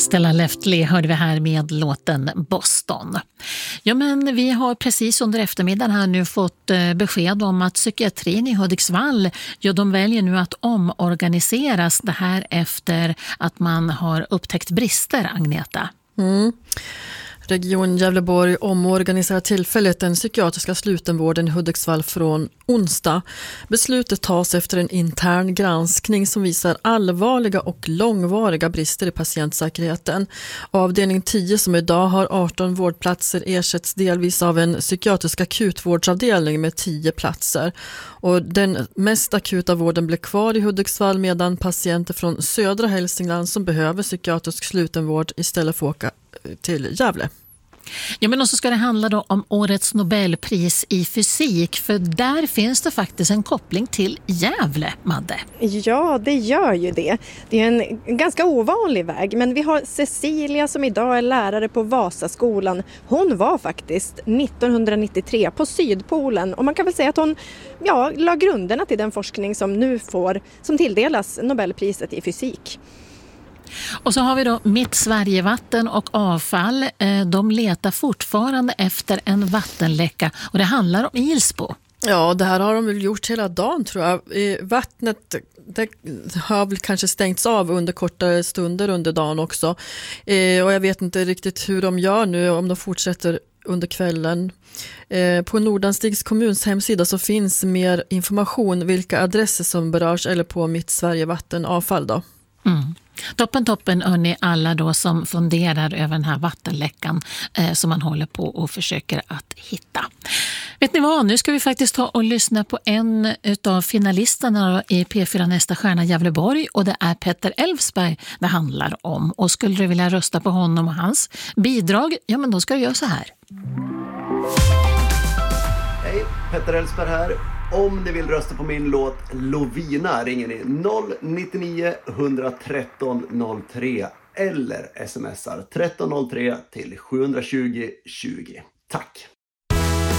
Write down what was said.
Stella Leftley hörde vi här med låten Boston. Ja, men vi har precis under eftermiddagen här nu fått besked om att psykiatrin i Hudiksvall, ja, de väljer nu att omorganiseras det här efter att man har upptäckt brister, Agneta. Region Gävleborg omorganiserar tillfälligt den psykiatriska slutenvården i Hudiksvall från onsdag. Beslutet tas efter en intern granskning som visar allvarliga och långvariga brister i patientsäkerheten. Avdelning 10 som idag har 18 vårdplatser ersätts delvis av en psykiatrisk akutvårdsavdelning med 10 platser. Och den mest akuta vården blir kvar i Hudiksvall medan patienter från södra Hälsingland som behöver psykiatrisk slutenvård istället får åka till Gävle. Ja, men också ska det handla då om årets Nobelpris i fysik, för där finns det faktiskt en koppling till Gävle, Madde. Ja, det gör ju det. Det är en ganska ovanlig väg, men vi har Cecilia som idag är lärare på Vasaskolan. Hon var faktiskt 1993 på Sydpolen och man kan väl säga att hon la grunderna till den forskning som nu som tilldelas Nobelpriset i fysik. Och så har vi då Mitt Sverigevatten och avfall. De letar fortfarande efter en vattenläcka och det handlar om Ilsbo. Ja, det här har de väl gjort hela dagen tror jag. Vattnet det har väl kanske stängts av under kortare stunder under dagen också. Och jag vet inte riktigt hur de gör nu, om de fortsätter under kvällen. På Nordanstigs kommuns hemsida så finns mer information vilka adresser som berörs eller på Mitt Sverigevatten avfall då. Toppen hörni alla då som funderar över den här vattenläckan som man håller på och försöker att hitta. Vet ni vad, nu ska vi faktiskt ta och lyssna på en utav finalisterna i P4 Nästa stjärna Gävleborg och det är Petter Elfsberg det handlar om. Och skulle du vilja rösta på honom och hans bidrag, ja men då ska du göra så här. Hej, Petter Elfsberg här. Om ni vill rösta på min låt Lovina ringer ni 099 113 03 eller smsar 1303 till 720 20. Tack!